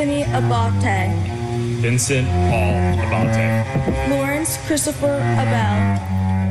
Anthony Abate. Vincent Paul Abate. Lawrence Christopher Abel.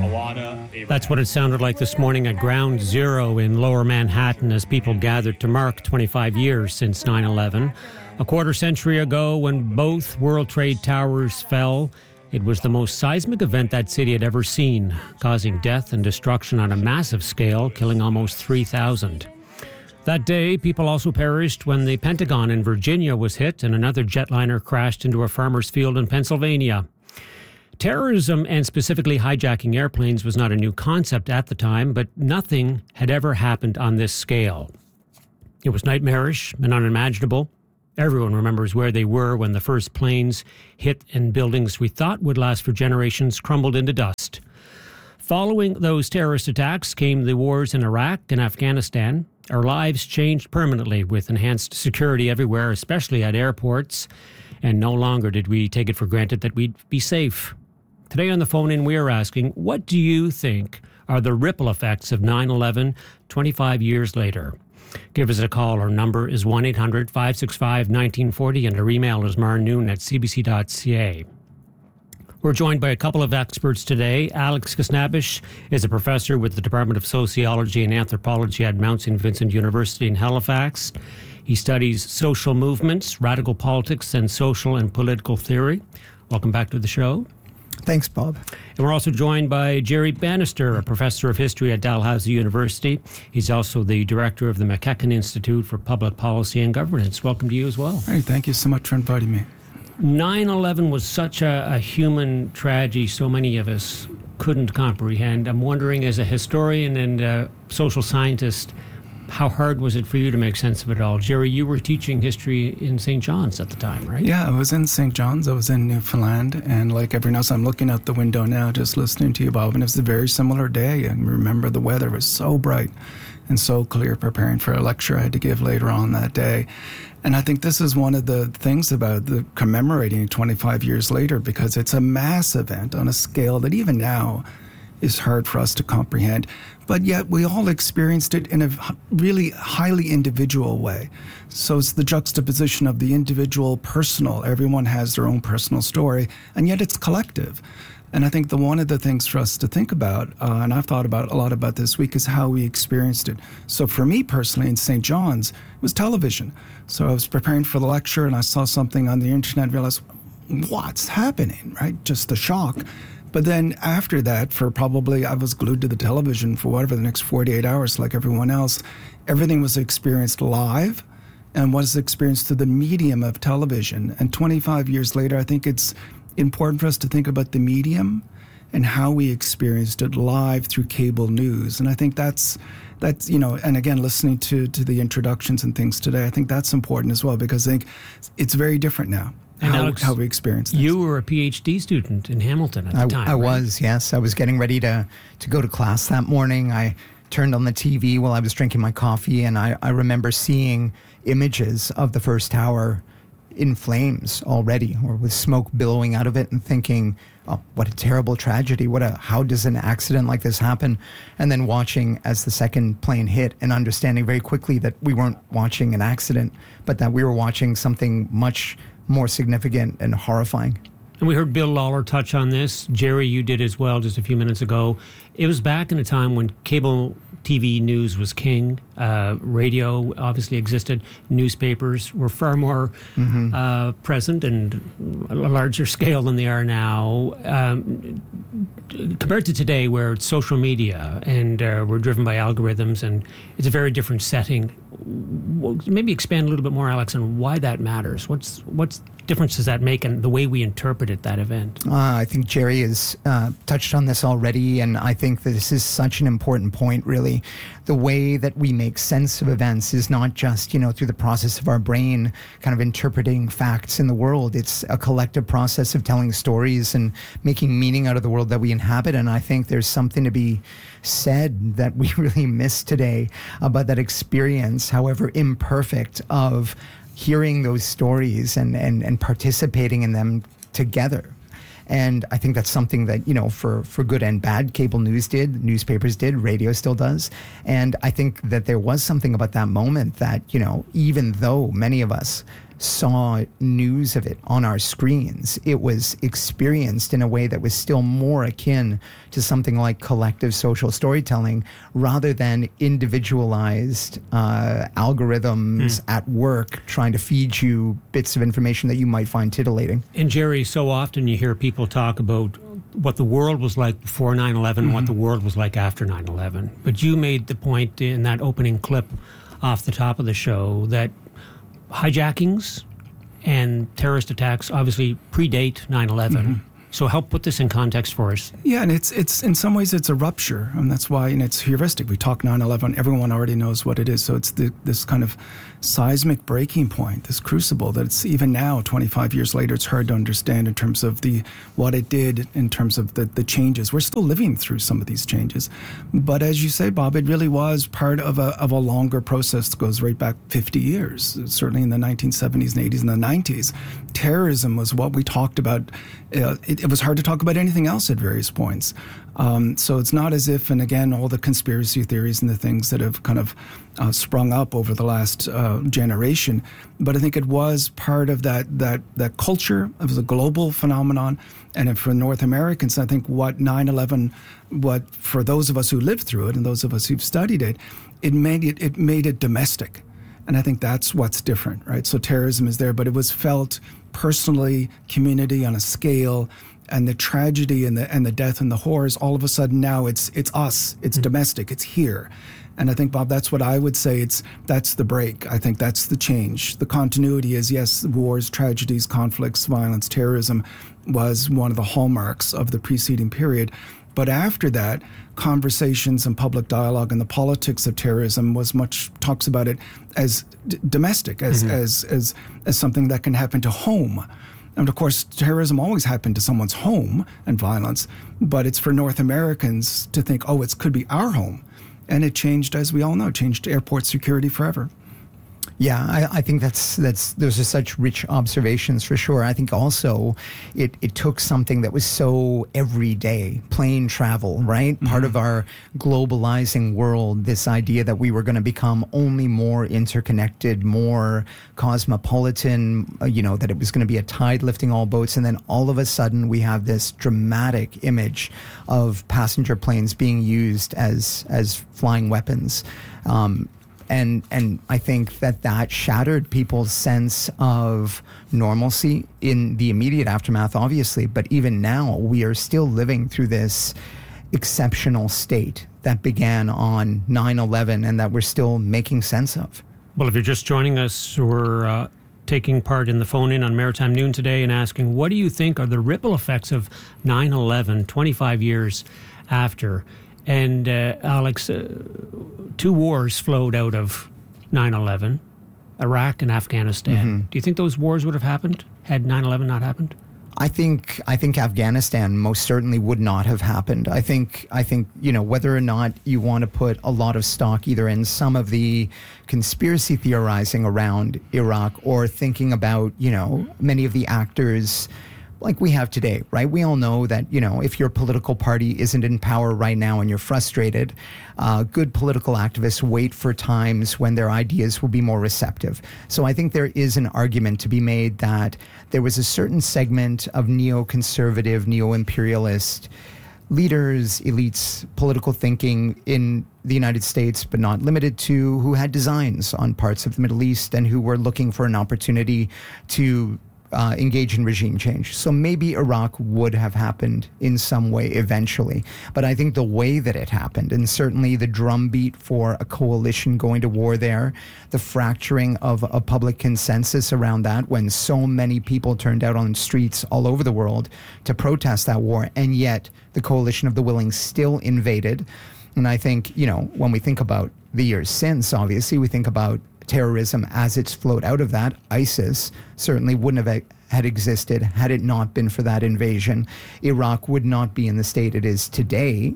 That's what it sounded like this morning at Ground Zero in Lower Manhattan as people gathered to mark 25 years since 9/11. A quarter century ago, when both World Trade Towers fell, it was the most seismic event that city had ever seen, causing death and destruction on a massive scale, killing almost 3,000. That day, people also perished when the Pentagon in Virginia was hit and another jetliner crashed into a farmer's field in Pennsylvania. Terrorism, and specifically hijacking airplanes, was not a new concept at the time, but nothing had ever happened on this scale. It was nightmarish and unimaginable. Everyone remembers where they were when the first planes hit and buildings we thought would last for generations crumbled into dust. Following those terrorist attacks came the wars in Iraq and Afghanistan. Our lives changed permanently with enhanced security everywhere, especially at airports, and no longer did we take it for granted that we'd be safe. Today on the phone-in, we are asking, what do you think are the ripple effects of 9/11 25 years later? Give us a call. Our number is 1-800-565-1940, and our email is marnoon@cbc.ca. We're joined by a couple of experts today. Alex Kasnabish is a professor with the Department of Sociology and Anthropology at Mount St. Vincent University in Halifax. He studies social movements, radical politics, and social and political theory. Welcome back to the show. Thanks, Bob. And we're also joined by Jerry Bannister, a professor of history at Dalhousie University. He's also the director of the McEachern Institute for Public Policy and Governance. Welcome to you as well. Hey, thank you so much for inviting me. 9/11 was such a human tragedy so many of us couldn't comprehend. I'm wondering, as a historian and a social scientist, how hard was it for you to make sense of it all? Jerry, you were teaching history in St. John's at the time, right? Yeah, I was in St. John's. I was in Newfoundland. And like everyone else, I'm looking out the window now, just listening to you, Bob. And it was a very similar day. And remember, the weather was so bright and so clear, preparing for a lecture I had to give later on that day. And I think this is one of the things about the commemorating 25 years later, because it's a mass event on a scale that even now is hard for us to comprehend. But yet we all experienced it in a really highly individual way. So it's the juxtaposition of the individual personal. Everyone has their own personal story, and yet it's collective. And I think one of the things for us to think about, and I've thought about a lot about this week, is how we experienced it. So for me personally in St. John's, it was television. So I was preparing for the lecture and I saw something on the internet and realized, what's happening, right? Just the shock. But then after that, I was glued to the television for whatever, the next 48 hours, like everyone else. Everything was experienced live and was experienced through the medium of television. And 25 years later, I think it's important for us to think about the medium and how we experienced it live through cable news. And I think that's and again, listening to the introductions and things today, I think that's important as well, because I think it's very different now. And Alex, how we experience this. You were a PhD student in Hamilton at the time, I right? was, yes. I was getting ready to go to class that morning. I turned on the TV while I was drinking my coffee, and I remember seeing images of the first tower in flames already, or with smoke billowing out of it, and thinking, oh, what a terrible tragedy. How does an accident like this happen? And then watching as the second plane hit and understanding very quickly that we weren't watching an accident, but that we were watching something much more significant and horrifying. And we heard Bill Lawler touch on this. Jerry, you did as well just a few minutes ago. It was back in a time when cable TV news was king. Radio obviously existed. Newspapers were far more present and a larger scale than they are now. Compared to today, where it's social media and we're driven by algorithms, and it's a very different setting. Maybe expand a little bit more, Alex, on why that matters. What difference does that make in the way we interpreted that event? I think Jerry has touched on this already, and I think that this is such an important point, really. The way that we make sense of events is not just, through the process of our brain kind of interpreting facts in the world. It's a collective process of telling stories and making meaning out of the world that we inhabit. And I think there's something to be said that we really miss today about that experience, however imperfect, of hearing those stories and participating in them together. And I think that's something that, for good and bad, cable news did, newspapers did, radio still does. And I think that there was something about that moment that, even though many of us saw news of it on our screens. It was experienced in a way that was still more akin to something like collective social storytelling rather than individualized algorithms at work trying to feed you bits of information that you might find titillating. And Jerry, so often you hear people talk about what the world was like before 9/11 and what the world was like after 9/11. But you made the point in that opening clip off the top of the show that hijackings and terrorist attacks obviously predate 9/11. So help put this in context for us. Yeah, and it's in some ways it's a rupture, and that's why, and it's heuristic. We talk 9/11, everyone already knows what it is. So it's this kind of seismic breaking point, this crucible that it's even now, 25 years later, it's hard to understand in terms of what it did, in terms of the changes. We're still living through some of these changes, but as you say, Bob, it really was part of a longer process that goes right back 50 years. Certainly in the 1970s and 80s and the 90s, terrorism was what we talked about. It was hard to talk about anything else at various points. So it's not as if, and again, all the conspiracy theories and the things that have kind of sprung up over the last generation, but I think it was part of that culture. It was a global phenomenon, and for North Americans, I think what 9/11, what for those of us who lived through it and those of us who've studied it, it made it domestic, and I think that's what's different, right? So terrorism is there, but it was felt personally, community on a scale. And the tragedy and the death and the horrors, all of a sudden now it's us, it's domestic, it's here. And I think, Bob, that's what I would say. That's the break. I think that's the change. The continuity is, yes, wars, tragedies, conflicts, violence, terrorism was one of the hallmarks of the preceding period. But after that, conversations and public dialogue and the politics of terrorism talks about it as domestic, as something that can happen to home. And of course, terrorism always happened to someone's home and violence, but it's for North Americans to think, oh, it could be our home. And it changed, as we all know, changed airport security forever. Yeah, I think those are such rich observations for sure. I think also it took something that was so everyday, plane travel, right? Part of our globalizing world, this idea that we were going to become only more interconnected, more cosmopolitan, that it was going to be a tide lifting all boats. And then all of a sudden we have this dramatic image of passenger planes being used as flying weapons. And I think that shattered people's sense of normalcy in the immediate aftermath, obviously. But even now, we are still living through this exceptional state that began on 9/11 and that we're still making sense of. Well, if you're just joining us, we're taking part in the phone-in on Maritime Noon today and asking, what do you think are the ripple effects of 9/11, 25 years after? And Alex, two wars flowed out of 9/11, Iraq and Afghanistan. Do you think those wars would have happened had 9/11 not happened? I think Afghanistan most certainly would not have happened. I think whether or not you want to put a lot of stock either in some of the conspiracy theorizing around Iraq or thinking about many of the actors like we have today, right? We all know that, if your political party isn't in power right now and you're frustrated, good political activists wait for times when their ideas will be more receptive. So I think there is an argument to be made that there was a certain segment of neoconservative, neo-imperialist leaders, elites, political thinking in the United States, but not limited to, who had designs on parts of the Middle East and who were looking for an opportunity to engage in regime change. So maybe Iraq would have happened in some way eventually. But I think the way that it happened, and certainly the drumbeat for a coalition going to war there, the fracturing of a public consensus around that when so many people turned out on streets all over the world to protest that war, and yet the coalition of the willing still invaded. And I think, when we think about the years since, obviously, we think about terrorism as it's flowed out of that. ISIS certainly wouldn't have had existed had it not been for that invasion. Iraq would not be in the state it is today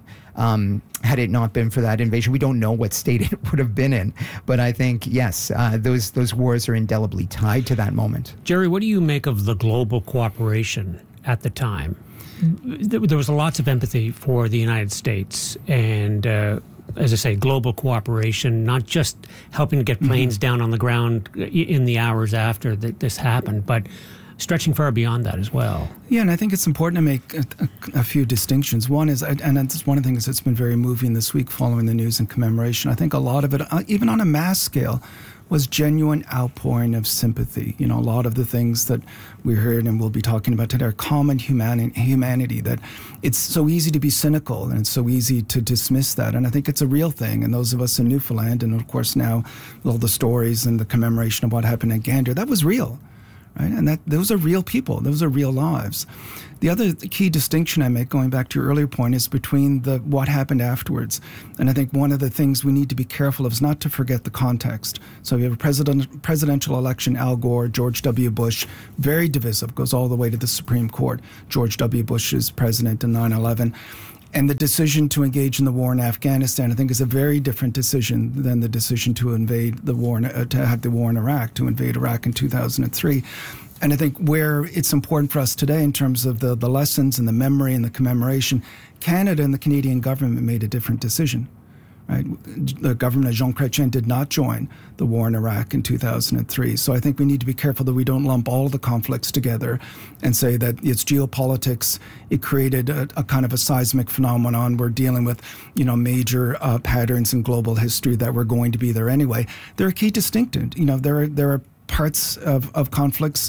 had it not been for that invasion. We don't know what state it would have been in, but I think, yes, those wars are indelibly tied to that moment. Jerry, what do you make of the global cooperation at the time? There was lots of empathy for the United States, and as I say, global cooperation, not just helping to get planes down on the ground in the hours after this happened, but stretching far beyond that as well. Yeah, and I think it's important to make a few distinctions. One is, and it's one of the things that's been very moving this week following the news and commemoration, I think a lot of it, even on a mass scale, was genuine outpouring of sympathy. You know, a lot of the things that we heard and we'll be talking about today are common humanity, that it's so easy to be cynical and it's so easy to dismiss that. And I think it's a real thing. And those of us in Newfoundland, and of course now with all the stories and the commemoration of what happened in Gander, that was real. Right? And those are real people. Those are real lives. The other key distinction I make, going back to your earlier point, is between what happened afterwards. And I think one of the things we need to be careful of is not to forget the context. So we have a presidential election, Al Gore, George W. Bush, very divisive, goes all the way to the Supreme Court. George W. Bush is president in 9/11. And the decision to engage in the war in Afghanistan, I think, is a very different decision than the decision to invade the war, to have the war in Iraq, to invade Iraq in 2003. And I think where it's important for us today in terms of the lessons and the memory and the commemoration, Canada and the Canadian government made a different decision. Right? The government of Jean Chrétien did not join the war in Iraq in 2003. So I think we need to be careful that we don't lump all of the conflicts together and say that it's geopolitics. It created a kind of a seismic phenomenon. We're dealing with, major patterns in global history that were going to be there anyway. There are key distinctions. There are parts of conflicts.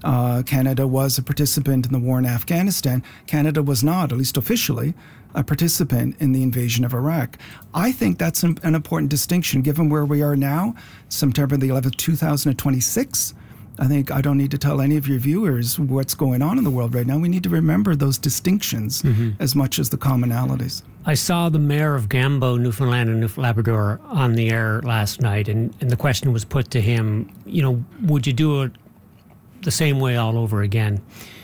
Canada was a participant in the war in Afghanistan. Canada was not, at least officially, a participant in the invasion of Iraq. I think that's an important distinction given where we are now, September the 11th, 2026. I think I don't need to tell any of your viewers what's going on in the world right now. We need to remember those distinctions as much as the commonalities. I saw the mayor of Gambo, Newfoundland and Labrador on the air last night, and the question was put to him, would you do it the same way all over again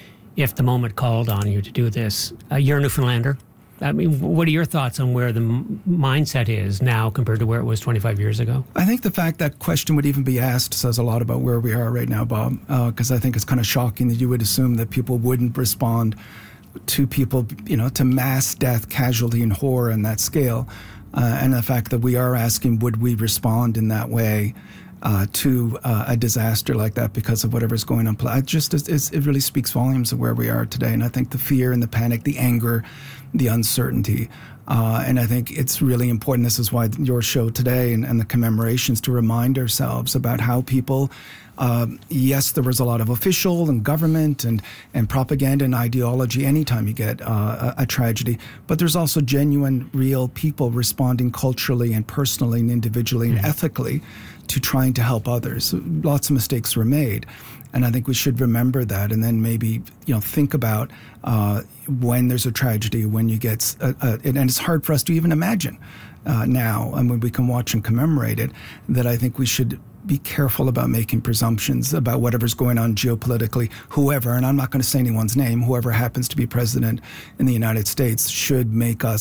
if the moment called on you to do this? You're a Newfoundlander. I mean, what are your thoughts on where the mindset is now compared to where it was 25 years ago? I think the fact that question would even be asked says a lot about where we are right now, Bob, because I think it's kind of shocking that you would assume that people wouldn't respond to people, to mass death, casualty, and horror on that scale. And the fact that we are asking, would we respond in that way to a disaster like that because of whatever's going on? It really speaks volumes of where we are today. And I think the fear and the panic, the anger, the uncertainty. And I think it's really important. This is why your show today and the commemorations, to remind ourselves about how people, yes, there was a lot of official and government and propaganda and ideology anytime you get a tragedy, but there's also genuine, real people responding culturally and personally and individually and ethically to trying to help others. Lots of mistakes were made. And I think we should remember that, and then maybe think about when there's a tragedy, when you get, and it's hard for us to even imagine now, and when we can watch and commemorate it, that I think we should be careful about making presumptions about whatever's going on geopolitically. Whoever, and I'm not going to say anyone's name, whoever happens to be president in the United States should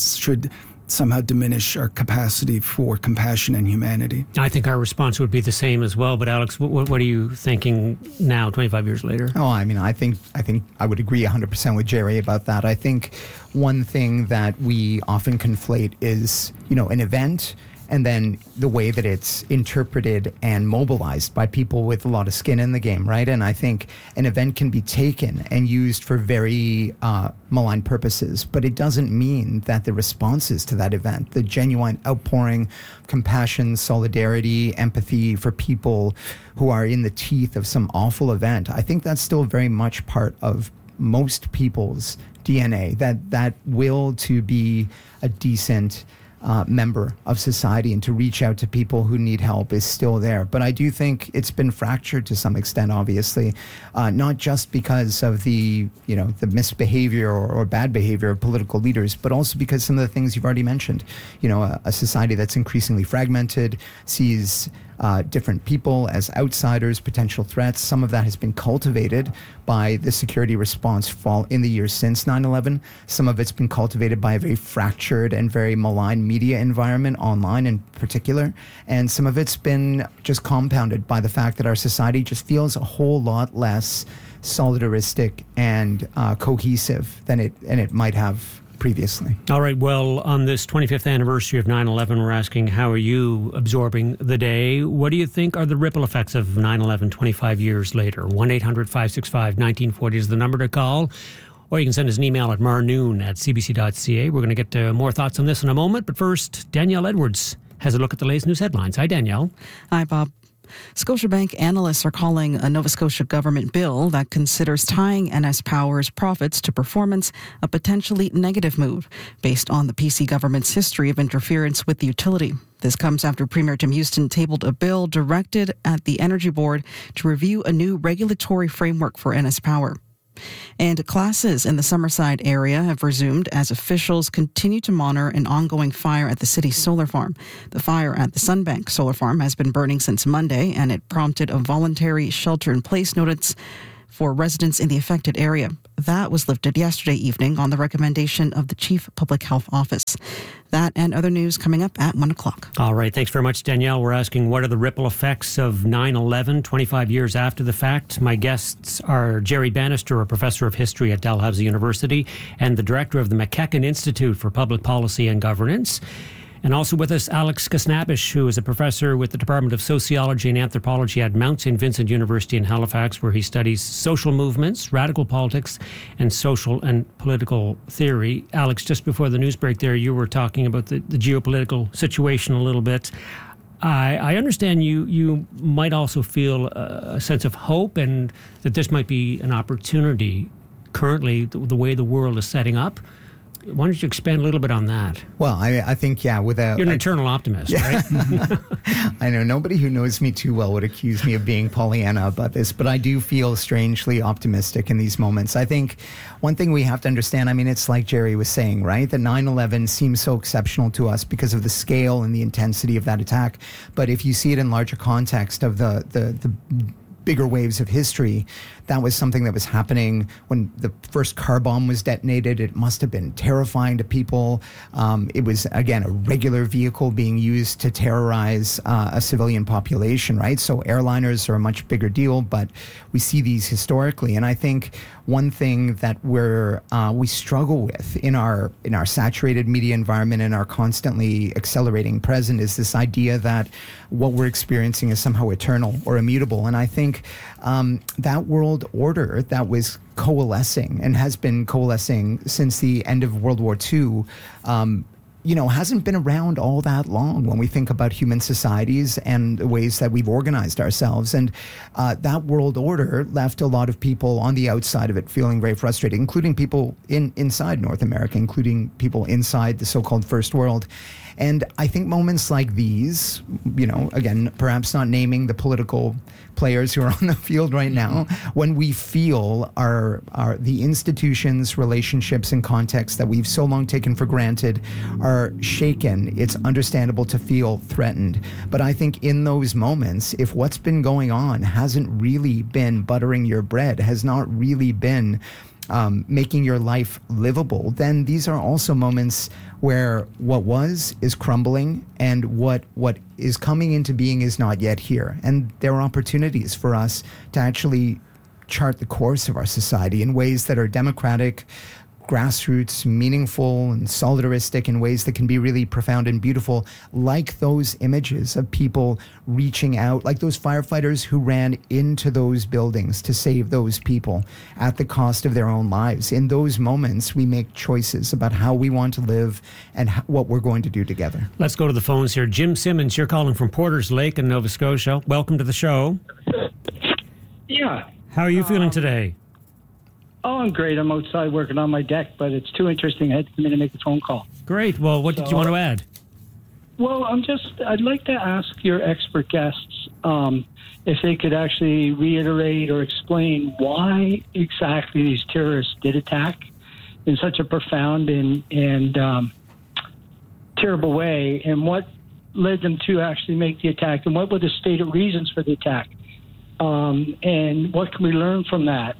somehow diminish our capacity for compassion and humanity. I think our response would be the same as well. But Alex, what are you thinking now, 25 years later? Oh, I mean, I think I would agree 100% with Jerry about that. I think one thing that we often conflate is, an event and then the way that it's interpreted and mobilized by people with a lot of skin in the game, right? And I think an event can be taken and used for very malign purposes, but it doesn't mean that the responses to that event, the genuine outpouring, compassion, solidarity, empathy for people who are in the teeth of some awful event, I think that's still very much part of most people's DNA, that will to be a decent member of society and to reach out to people who need help is still there. But I do think it's been fractured to some extent, obviously, not just because of the misbehavior or bad behavior of political leaders, but also because some of the things you've already mentioned. A society that's increasingly fragmented, sees different people as outsiders, potential threats. Some of that has been cultivated by the security response in the years since 9/11. Some of it's been cultivated by a very fractured and very malign media environment, online in particular. And some of it's been just compounded by the fact that our society just feels a whole lot less solidaristic and cohesive than it might have previously. All right. Well, on this 25th anniversary of 9/11, we're asking, how are you absorbing the day? What do you think are the ripple effects of 9/11 25 years later? 1-800-565-1940 is the number to call. Or you can send us an email at marnoon@cbc.ca. We're going to get more thoughts on this in a moment. But first, Danielle Edwards has a look at the latest news headlines. Hi, Danielle. Hi, Bob. Scotiabank analysts are calling a Nova Scotia government bill that considers tying NS Power's profits to performance a potentially negative move based on the PC government's history of interference with the utility. This comes after Premier Tim Houston tabled a bill directed at the Energy Board to review a new regulatory framework for NS Power. And classes in the Summerside area have resumed as officials continue to monitor an ongoing fire at the city's solar farm. The fire at the Sunbank solar farm has been burning since Monday, and it prompted a voluntary shelter-in-place notice for residents in the affected area. That was lifted yesterday evening on the recommendation of the Chief Public Health Office. That and other news coming up at 1 o'clock. All right. Thanks very much, Danielle. We're asking, what are the ripple effects of 9/11 25 years after the fact? My guests are Jerry Bannister, a professor of history at Dalhousie University and the director of the McEachern Institute for Public Policy and Governance. And also with us, Alex Kasnabish, who is a professor with the Department of Sociology and Anthropology at Mount St. Vincent University in Halifax, where he studies social movements, radical politics, and social and political theory. Alex, just before the news break there, you were talking about the geopolitical situation a little bit. I understand you might also feel a sense of hope and that this might be an opportunity currently, the way the world is setting up. Why don't you expand a little bit on that? Well, I think, you're an eternal optimist, right? I know nobody who knows me too well would accuse me of being Pollyanna about this, but I do feel strangely optimistic in these moments. I think one thing we have to understand, it's like Jerry was saying, right? That 9/11 seems so exceptional to us because of the scale and the intensity of that attack. But if you see it in larger context of the bigger waves of history, that was something that was happening when the first car bomb was detonated. It must have been terrifying to people. It was, again, a regular vehicle being used to terrorize a civilian population, right? So airliners are a much bigger deal, but we see these historically. And I think one thing that we struggle with in our saturated media environment and our constantly accelerating present is this idea that what we're experiencing is somehow eternal or immutable. And I think that world order that was coalescing and has been coalescing since the end of World War II, hasn't been around all that long when we think about human societies and the ways that we've organized ourselves. And that world order left a lot of people on the outside of it feeling very frustrated, including people inside North America, including people inside the so-called First World. And I think moments like these, again, perhaps not naming the political players who are on the field right now, when we feel the institutions, relationships, and contexts that we've so long taken for granted are shaken, it's understandable to feel threatened. But I think in those moments, if what's been going on hasn't really been buttering your bread, has not really been making your life livable, then these are also moments where what was is crumbling and what is coming into being is not yet here. And there are opportunities for us to actually chart the course of our society in ways that are democratic, grassroots, meaningful, and solidaristic in ways that can be really profound and beautiful, like those images of people reaching out, like those firefighters who ran into those buildings to save those people at the cost of their own lives. In those moments, we make choices about how we want to live and what we're going to do together. Let's go to the phones here. Jim Simmons, you're calling from Porters Lake in Nova Scotia. Welcome to the show. Yeah. How are you feeling today? Oh, I'm great. I'm outside working on my deck, but it's too interesting. I had to come in and make a phone call. Great. Well, what did you want to add? Well, I'd like to ask your expert guests if they could actually reiterate or explain why exactly these terrorists did attack in such a profound and terrible way, and what led them to actually make the attack, and what were the stated reasons for the attack, and what can we learn from that?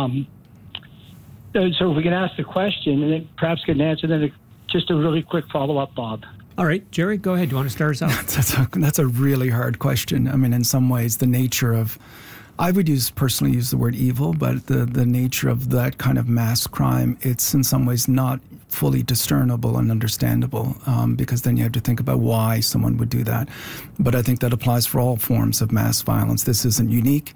So if we can ask the question and then perhaps get an answer, then just a really quick follow-up, Bob. All right, Jerry, go ahead. Do you want to start us off? That's a really hard question. In some ways, the nature of, I would personally use the word evil, but the nature of that kind of mass crime, it's in some ways not fully discernible and understandable, because then you have to think about why someone would do that. But I think that applies for all forms of mass violence. This isn't unique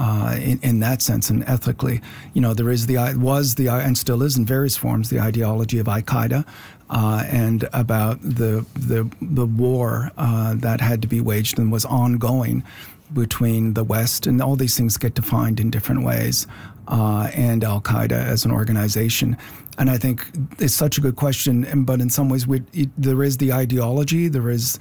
in that sense, and ethically. There is and still is in various forms, the ideology of Al-Qaeda, and about the war that had to be waged and was ongoing between the West, and all these things get defined in different ways, and Al-Qaeda as an organization. And I think it's such a good question, but in some ways there is the ideology,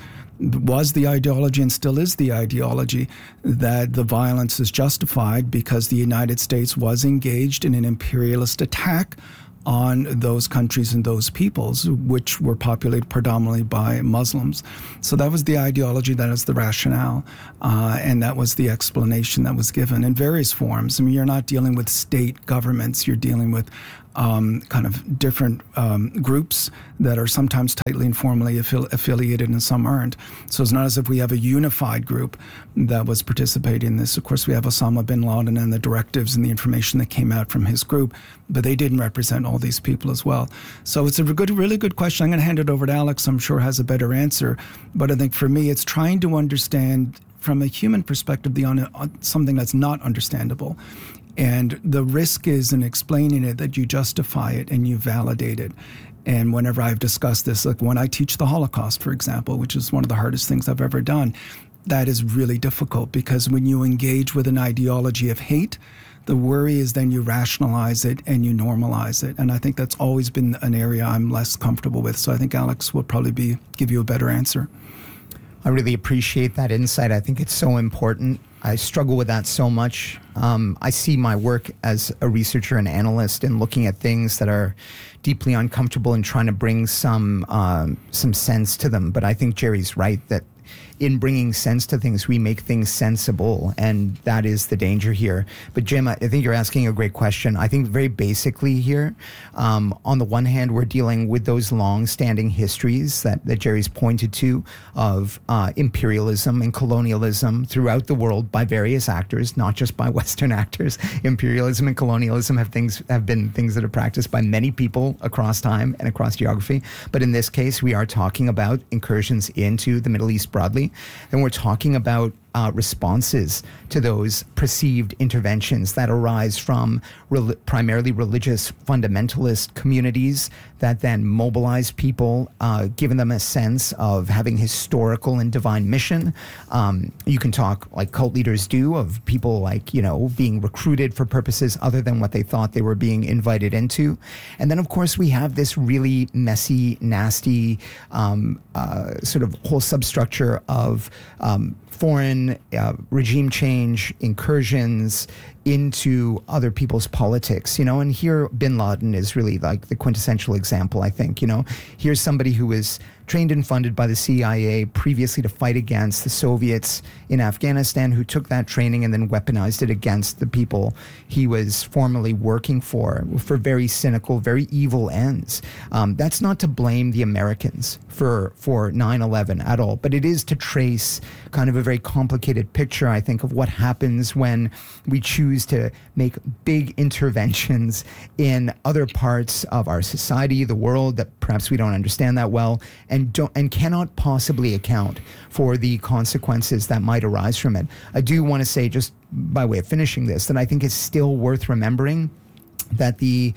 was the ideology and still is the ideology that the violence is justified because the United States was engaged in an imperialist attack on those countries and those peoples, which were populated predominantly by Muslims. So that was the ideology, that is the rationale, and that was the explanation that was given in various forms. I mean, you're not dealing with state governments, you're dealing with kind of different groups that are sometimes tightly and formally affiliated and some aren't. So it's not as if we have a unified group that was participating in this. Of course, we have Osama bin Laden and the directives and the information that came out from his group, but they didn't represent all these people as well. So it's a really good question. I'm going to hand it over to Alex. I'm sure has a better answer. But I think for me, it's trying to understand from a human perspective something that's not understandable. And the risk is in explaining it that you justify it and you validate it. And whenever I've discussed this, like when I teach the Holocaust, for example, which is one of the hardest things I've ever done, that is really difficult because when you engage with an ideology of hate, the worry is then you rationalize it and you normalize it. And I think that's always been an area I'm less comfortable with. So I think Alex will probably give you a better answer. I really appreciate that insight. I think it's so important. I struggle with that so much. I see my work as a researcher and analyst in looking at things that are deeply uncomfortable and trying to bring some sense to them. But I think Jerry's right that in bringing sense to things, we make things sensible, and that is the danger here. But Jim, I think you're asking a great question. I think very basically here, on the one hand, we're dealing with those long-standing histories that Jerry's pointed to of imperialism and colonialism throughout the world by various actors, not just by Western actors. Imperialism and colonialism have been things that are practiced by many people across time and across geography. But in this case, we are talking about incursions into the Middle East broadly. And we're talking about responses to those perceived interventions that arise from primarily religious fundamentalist communities that then mobilize people, giving them a sense of having historical and divine mission. You can talk like cult leaders do of people like, being recruited for purposes other than what they thought they were being invited into. And then, of course, we have this really messy, nasty sort of whole substructure of foreign regime change, incursions into other people's politics, and here bin Laden is really like the quintessential example, I think. Here's somebody who was trained and funded by the CIA previously to fight against the Soviets in Afghanistan, who took that training and then weaponized it against the people he was formerly working for very cynical, very evil ends. That's not to blame the Americans for 9/11 at all, but it is to trace kind of a very complicated picture, I think, of what happens when we choose to make big interventions in other parts of our society, the world that perhaps we don't understand that well, and cannot possibly account for the consequences that might arise from it. I do want to say, just by way of finishing this, that I think it's still worth remembering that the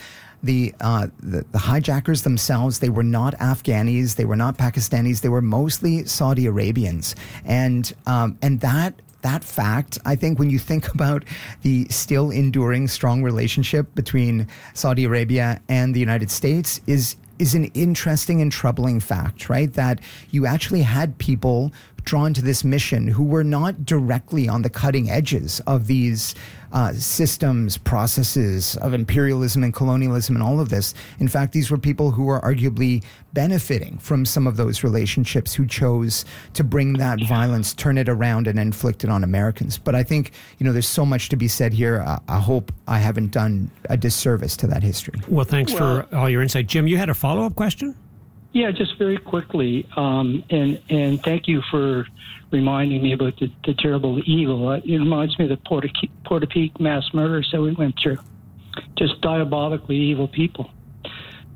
hijackers themselves, they were not Afghanis, they were not Pakistanis, they were mostly Saudi Arabians, and that fact, I think, when you think about the still enduring strong relationship between Saudi Arabia and the United States, is an interesting and troubling fact, right? That you actually had people drawn to this mission who were not directly on the cutting edges of these systems, processes of imperialism and colonialism and all of this. In fact, these were people who were arguably benefiting from some of those relationships, who chose to bring that violence, turn it around, and inflict it on Americans. But I think, there's so much to be said here. I hope I haven't done a disservice to that history. Well, thanks for all your insight. Jim, you had a follow-up question? Yeah, just very quickly, and thank you for reminding me about the terrible evil. It reminds me of the Portapique mass murders that we went through. Just diabolically evil people.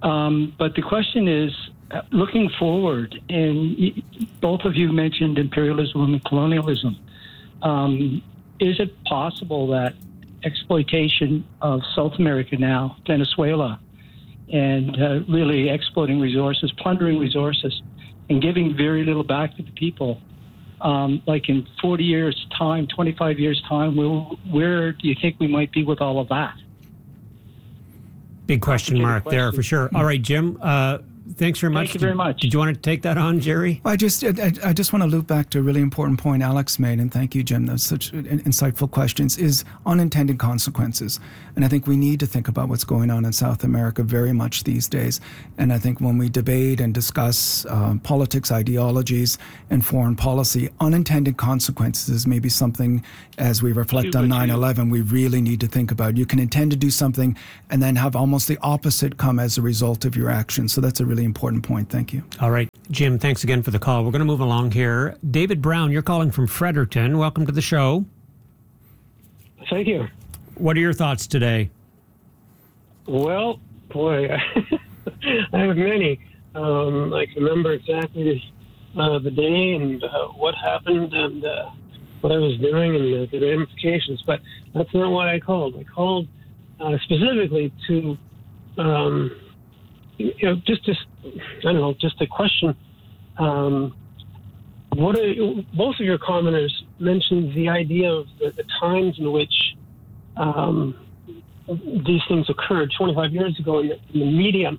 But the question is, looking forward, and both of you mentioned imperialism and colonialism. Is it possible that exploitation of South America now, Venezuela, and really exploiting resources, plundering resources, and giving very little back to the people, like in 40 years' time, 25 years' time, where do you think we might be with all of that? Big question mark there for sure. All right, Jim, thanks very much. Thank you very much. Did you want to take that on, Jerry? I just want to loop back to a really important point Alex made, and thank you, Jim. Those such insightful questions, is unintended consequences. And I think we need to think about what's going on in South America very much these days. And I think when we debate and discuss politics, ideologies, and foreign policy, unintended consequences is maybe something, as we reflect on 9/11, we really need to think about. You can intend to do something and then have almost the opposite come as a result of your action. So that's a really important point. Thank you. All right, Jim, thanks again for the call. We're going to move along here. David Brown, you're calling from Fredericton. Welcome to the show. Thank you. What are your thoughts today? Well, boy, I have many. I can remember exactly the day and what happened and what I was doing and the ramifications, but that's not why I called. I called specifically to, just a question. Both of your commenters mentioned the idea of the times in which these things occurred 25 years ago in the media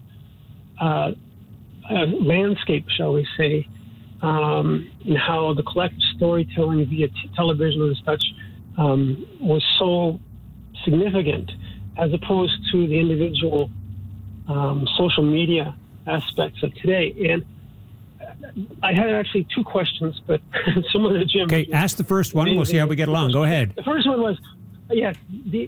landscape, shall we say, and how the collective storytelling via television and such was so significant, as opposed to the individual social media aspects of today. And I had actually two questions, but similar to Jim. Okay, ask the first one. We'll see how we get along. Go ahead. The first one was, yes,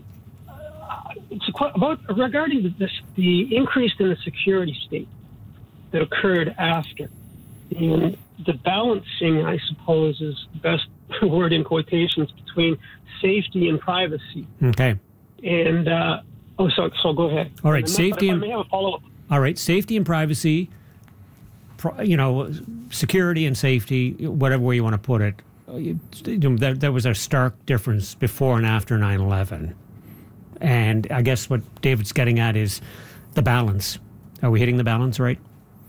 regarding the increase in the security state that occurred after. And the balancing, I suppose, is the best word in quotations between safety and privacy. Okay. And, so go ahead. All right, safety and... I may have a follow-up. All right, safety and privacy, security and safety, whatever way you want to put it. There was a stark difference before and after 9/11. And I guess what David's getting at is the balance. Are we hitting the balance right?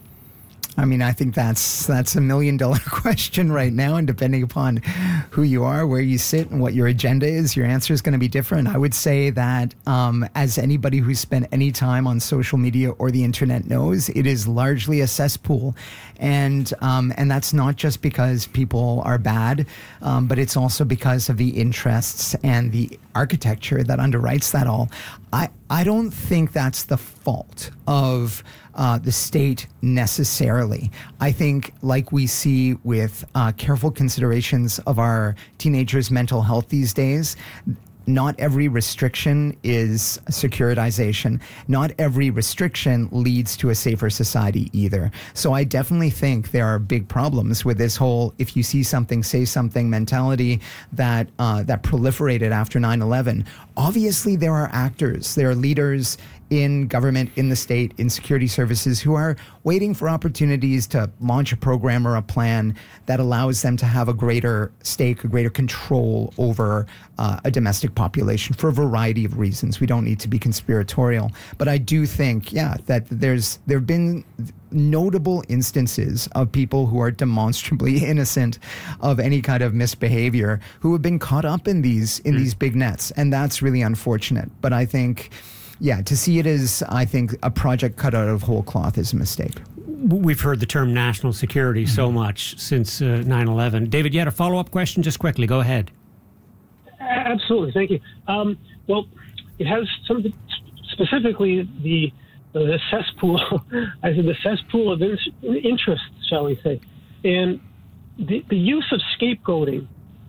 I mean, I think that's a $1 million question right now, and depending upon who you are, where you sit, and what your agenda is, your answer is going to be different. I would say that as anybody who's spent any time on social media or the internet knows, it is largely a cesspool, and that's not just because people are bad, but it's also because of the interests and the architecture that underwrites that all. I don't think that's the fault of the state necessarily. I think, like we see with careful considerations of our teenagers' mental health these days, not every restriction is securitization. Not every restriction leads to a safer society either. So I definitely think there are big problems with this whole "if you see something, say something" mentality that proliferated after 9/11. Obviously, there are actors, there are leaders in government, in the state, in security services who are waiting for opportunities to launch a program or a plan that allows them to have a greater stake, a greater control over a domestic population for a variety of reasons. We don't need to be conspiratorial. But I do think, that there have been notable instances of people who are demonstrably innocent of any kind of misbehavior who have been caught up in these big nets. And that's really unfortunate. But I think... to see it as, I think, a project cut out of whole cloth is a mistake. We've heard the term national security so much since 9/11. David, you had a follow-up question? Just quickly, go ahead. Absolutely, thank you. Well, it has something, specifically the cesspool, I said the cesspool of interest, shall we say. And the use of scapegoating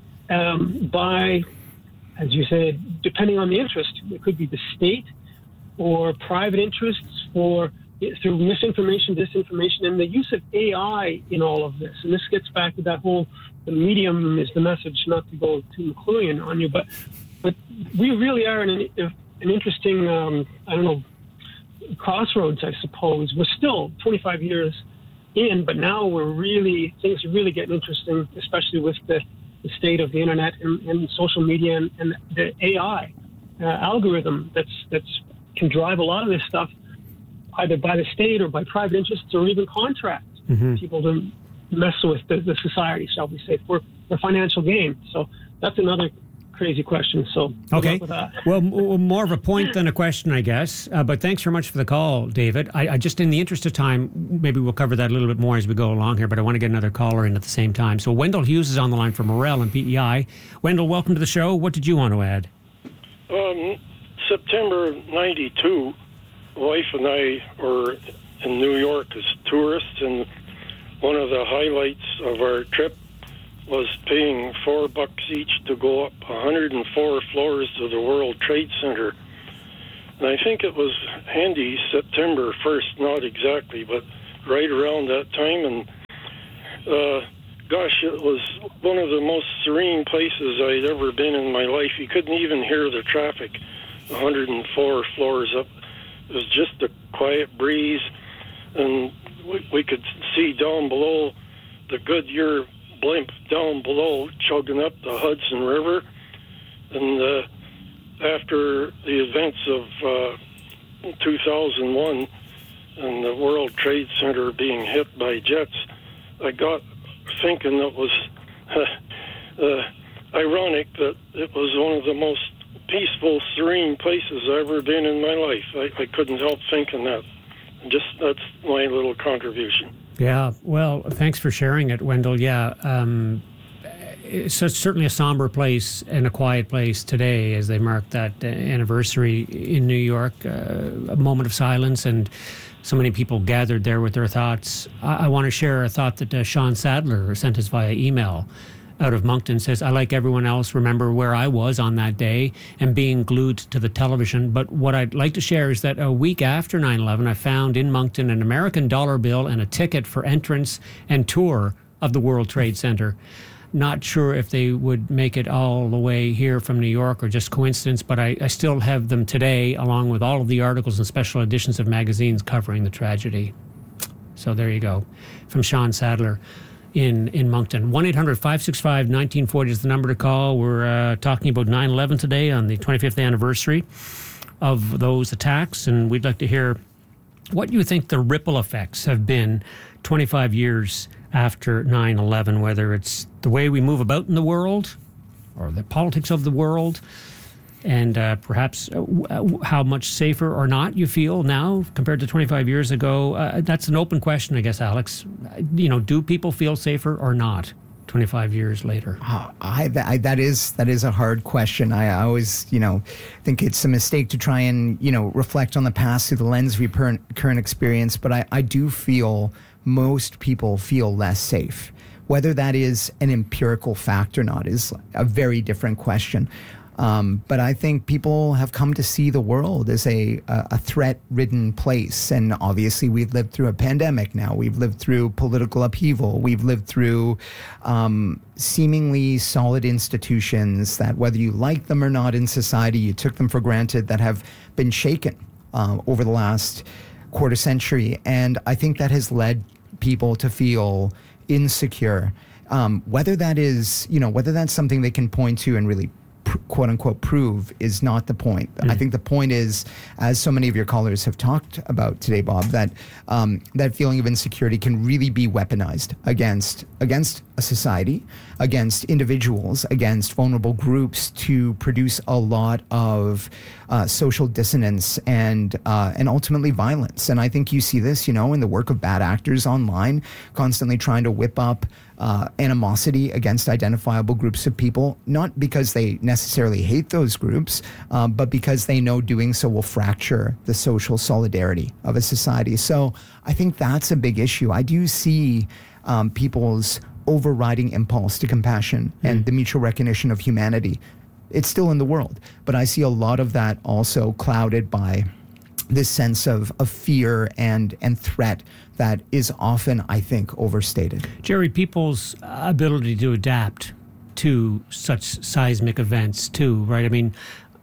by, as you said, depending on the interest, it could be the state, or private interests through misinformation, disinformation, and the use of AI in all of this. And this gets back to that whole, the medium is the message, not to go too McLuhan on you, but we really are in an interesting, crossroads, I suppose. We're still 25 years in, but now things are really getting interesting, especially with the state of the internet and social media and the AI algorithm that's can drive a lot of this stuff either by the state or by private interests or even contract people to mess with the society, shall we say, for financial gain. So that's another crazy question. So okay, with that. Well, more of a point than a question, I guess. But thanks very much for the call, David. I just, in the interest of time, maybe we'll cover that a little bit more as we go along here. But I want to get another caller in at the same time. So Wendell Hughes is on the line from Morel and PEI. Wendell, welcome to the show. What did you want to add? September '92, wife and I were in New York as tourists, and one of the highlights of our trip was paying $4 each to go up 104 floors to the World Trade Center. And I think it was handy September 1st, not exactly, but right around that time. And gosh, it was one of the most serene places I'd ever been in my life. You couldn't even hear the traffic 104 floors up. It was just a quiet breeze, and we could see down below the Goodyear blimp down below chugging up the Hudson River. And after the events of 2001 and the World Trade Center being hit by jets, I got thinking it was ironic that it was one of the most peaceful, serene places I've ever been in my life. I couldn't help thinking that. That's my little contribution. Yeah, well, thanks for sharing it, Wendell. Yeah, it's certainly a somber place and a quiet place today as they mark that anniversary in New York, a moment of silence, and so many people gathered there with their thoughts. I want to share a thought that Sean Sadler sent us via email out of Moncton. Says, I, like everyone else, remember where I was on that day and being glued to the television. But what I'd like to share is that a week after 9/11, I found in Moncton an American dollar bill and a ticket for entrance and tour of the World Trade Center. Not sure if they would make it all the way here from New York or just coincidence, but I still have them today, along with all of the articles and special editions of magazines covering the tragedy. So there you go, from Sean Sadler in Moncton. 1-800-565-1940 is the number to call. We're talking about 9/11 today on the 25th anniversary of those attacks, and we'd like to hear what you think the ripple effects have been 25 years after 9/11, whether it's the way we move about in the world or the politics of the world, and perhaps how much safer or not you feel now compared to 25 years ago. That's an open question, I guess, Alex. Do people feel safer or not 25 years later? That is a hard question. I always, think it's a mistake to try and, reflect on the past through the lens of your current experience. But I do feel most people feel less safe. Whether that is an empirical fact or not is a very different question. But I think people have come to see the world as a threat-ridden place. And obviously we've lived through a pandemic now. We've lived through political upheaval. We've lived through seemingly solid institutions that, whether you like them or not in society, you took them for granted, that have been shaken over the last quarter century. And I think that has led people to feel insecure. Whether that is, whether that's something they can point to and really quote unquote prove is not the point. I think the point is, as so many of your callers have talked about today, Bob, that that feeling of insecurity can really be weaponized against a society, against individuals, against vulnerable groups, to produce a lot of social dissonance and ultimately violence. And I think you see this, in the work of bad actors online, constantly trying to whip up animosity against identifiable groups of people, not because they necessarily hate those groups, but because they know doing so will fracture the social solidarity of a society. So I think that's a big issue. I do see people's overriding impulse to compassion and the mutual recognition of humanity. It's still in the world, but I see a lot of that also clouded by this sense of fear and threat that is often, I think, overstated. Jerry, people's ability to adapt to such seismic events too, right? I mean,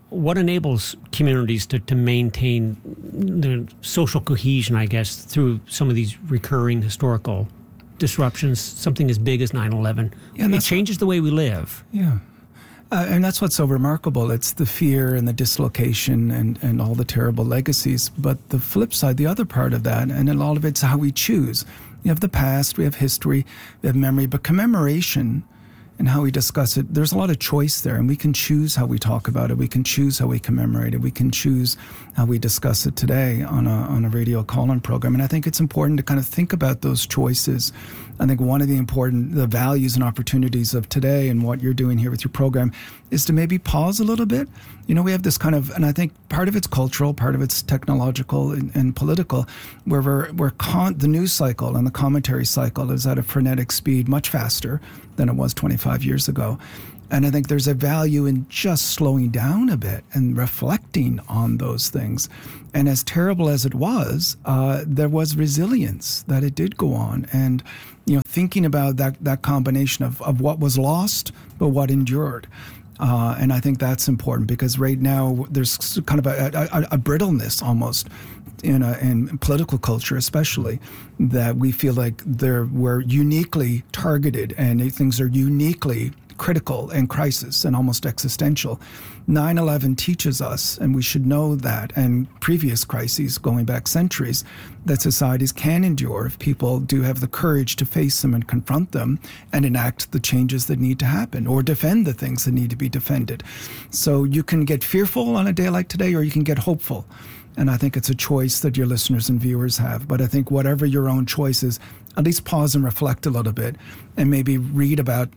what enables communities to maintain the social cohesion, I guess, through some of these recurring historical disruptions, something as big as 9/11? Yeah, it changes the way we live. Yeah. And that's what's so remarkable. It's the fear and the dislocation and all the terrible legacies. But the flip side, the other part of that, and a lot of it's how we choose. We have the past, we have history, we have memory, but commemoration and how we discuss it, there's a lot of choice there, and we can choose how we talk about it. We can choose how we commemorate it. We can choose how we discuss it today on a radio call-in program. And I think it's important to kind of think about those choices. I think one of the values and opportunities of today and what you're doing here with your program is to maybe pause a little bit. You know, we have this kind of, and I think part of it's cultural, part of it's technological and political, where the news cycle and the commentary cycle is at a frenetic speed, much faster than it was 25 years ago. And I think there's a value in just slowing down a bit and reflecting on those things. And as terrible as it was, there was resilience that it did go on. And, you know, thinking about that combination of what was lost, but what endured. And I think that's important because right now there's kind of a brittleness almost in political culture, especially, that we feel like we're uniquely targeted and things are uniquely critical and crisis and almost existential. 9/11 teaches us, and we should know that, and previous crises going back centuries, that societies can endure if people do have the courage to face them and confront them and enact the changes that need to happen or defend the things that need to be defended. So you can get fearful on a day like today, or you can get hopeful. And I think it's a choice that your listeners and viewers have. But I think whatever your own choice is, at least pause and reflect a little bit and maybe read about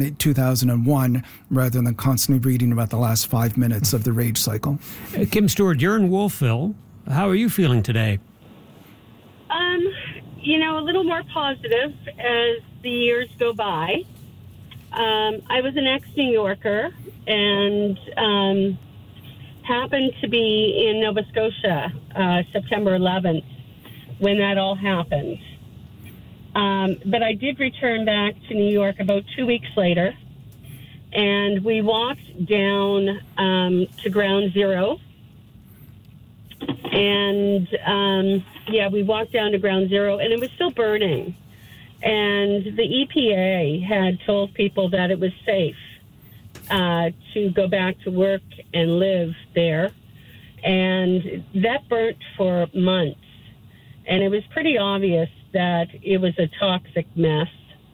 2001 rather than constantly reading about the last 5 minutes of the rage cycle. Kim Stewart, you're in Wolfville. How are you feeling today? A little more positive as the years go by. I was an ex-New Yorker and happened to be in Nova Scotia September 11th when that all happened. But I did return back to New York about 2 weeks later, and we walked down to Ground Zero. And, we walked down to Ground Zero, and it was still burning. And the EPA had told people that it was safe to go back to work and live there. And that burnt for months. And it was pretty obvious that it was a toxic mess,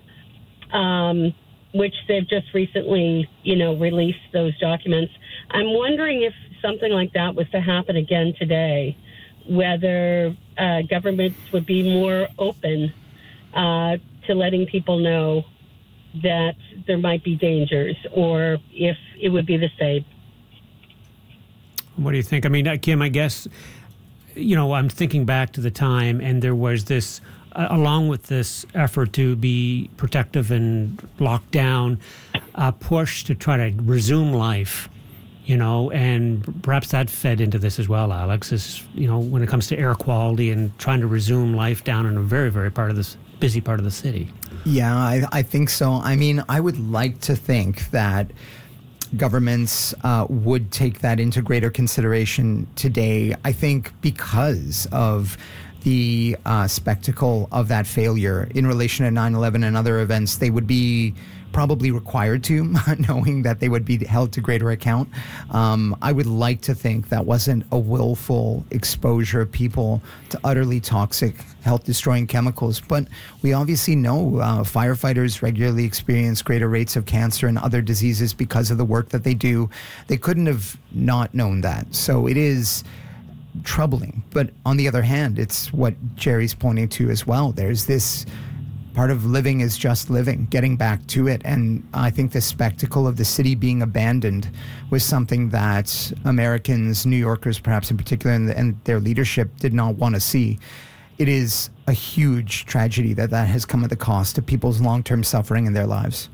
which they've just recently, released those documents. I'm wondering if something like that was to happen again today, whether governments would be more open to letting people know that there might be dangers, or if it would be the same. What do you think? I mean, Kim, I guess, I'm thinking back to the time, and there was this, along with this effort to be protective and lock down, push to try to resume life, and perhaps that fed into this as well, Alex, is, when it comes to air quality and trying to resume life down in a very, very busy part of the city. Yeah, I think so. I mean, I would like to think that governments would take that into greater consideration today. I think because of the spectacle of that failure in relation to 9/11 and other events, they would be probably required to, knowing that they would be held to greater account. I would like to think that wasn't a willful exposure of people to utterly toxic, health-destroying chemicals. But we obviously know firefighters regularly experience greater rates of cancer and other diseases because of the work that they do. They couldn't have not known that. So it is troubling. But on the other hand, it's what Jerry's pointing to as well. There's this part of living is just living, getting back to it. And I think the spectacle of the city being abandoned was something that Americans, New Yorkers perhaps in particular, and their leadership did not want to see. It is a huge tragedy that has come at the cost of people's long-term suffering in their lives.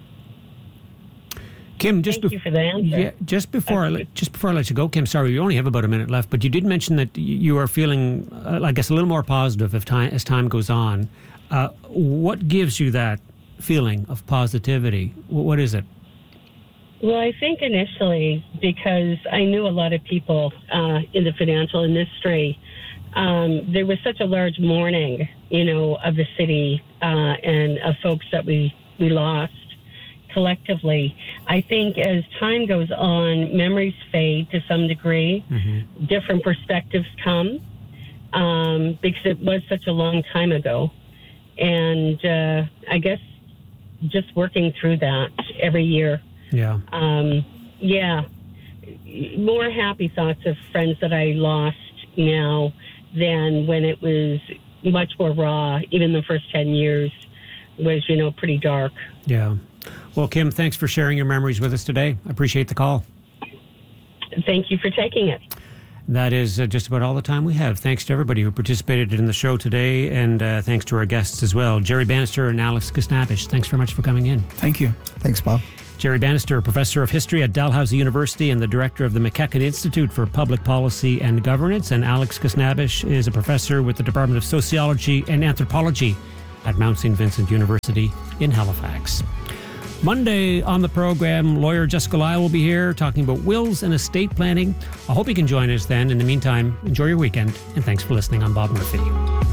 Kim, Thank you for the answer. Yeah, just before I let you go, Kim, sorry, we only have about a minute left, but you did mention that you are feeling, I guess, a little more positive as time goes on. What gives you that feeling of positivity? What is it? Well, I think initially, because I knew a lot of people in the financial industry, there was such a large mourning, of the city and of folks that we lost collectively. I think as time goes on, memories fade to some degree. Mm-hmm. Different perspectives come because it was such a long time ago. And I guess just working through that every year. Yeah. More happy thoughts of friends that I lost now than when it was much more raw. Even the first 10 years was, pretty dark. Yeah. Well, Kim, thanks for sharing your memories with us today. I appreciate the call. Thank you for taking it. That is just about all the time we have. Thanks to everybody who participated in the show today, and thanks to our guests as well, Jerry Bannister and Alex Kusnabish. Thanks very much for coming in. Thank you. Thanks, Bob. Jerry Bannister, professor of history at Dalhousie University and the director of the McEachern Institute for Public Policy and Governance, and Alex Kusnabish is a professor with the Department of Sociology and Anthropology at Mount St. Vincent University in Halifax. Monday on the program, lawyer Jessica Lyle will be here talking about wills and estate planning. I hope you can join us then. In the meantime, enjoy your weekend, and thanks for listening. I'm Bob Murphy.